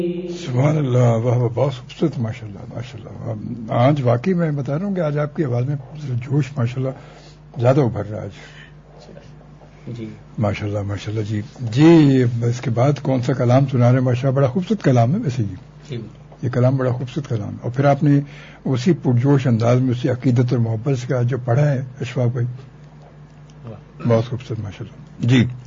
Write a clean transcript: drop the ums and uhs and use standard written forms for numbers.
सुभान अल्लाह, वाह वाह, बहुत खूबसूरत, माशाल्लाह माशाल्लाह। आज वाकई मैं बता रहा हूँ कि आज आपकी आवाज में जोश माशाल्लाह ज्यादा उभर रहा है आज जी। माशाल्लाह माशाल्लाह। जी जी, इसके बाद कौन सा कलाम सुना रहे हैं? माशाल्लाह बड़ा खूबसूरत कलाम है वैसे जी, ये कलाम बड़ा खूबसूरत कलाम है। और फिर आपने उसी पुरजोश अंदाज में उसी अकीदत और मोहब्बत का जो पढ़ा है अशफाक भाई, बहुत खूबसूरत माशाल्लाह जी।